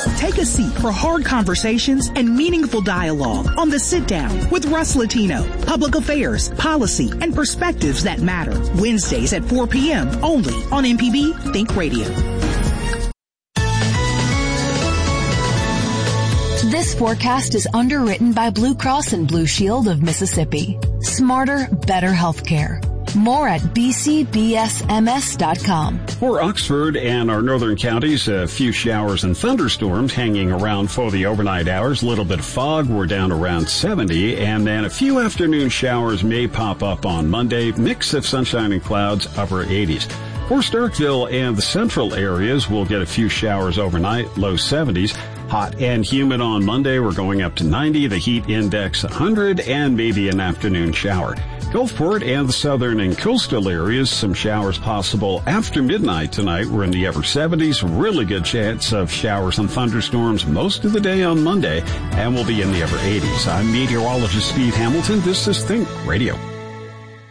Take a seat for hard conversations and meaningful dialogue on The Sit Down with Russ Latino. Public affairs, policy, and perspectives that matter. Wednesdays at 4 p.m. only on MPB Think Radio. This forecast is underwritten by Blue Cross and Blue Shield of Mississippi. Smarter, better healthcare. More at bcbsms.com. For Oxford and our northern counties, a few showers and thunderstorms hanging around for the overnight hours. A little bit of fog. We're down around 70. And then a few afternoon showers may pop up on Monday. Mix of sunshine and clouds, upper 80s. For Starkville and the central areas, we'll get a few showers overnight, low 70s. Hot and humid on Monday. We're going up to 90. The heat index 100 and maybe an afternoon shower. Gulfport and the southern and coastal areas, some showers possible after midnight tonight. We're in the upper 70s. Really good chance of showers and thunderstorms most of the day on Monday, and we'll be in the upper 80s. I'm meteorologist Steve Hamilton. This is Think Radio.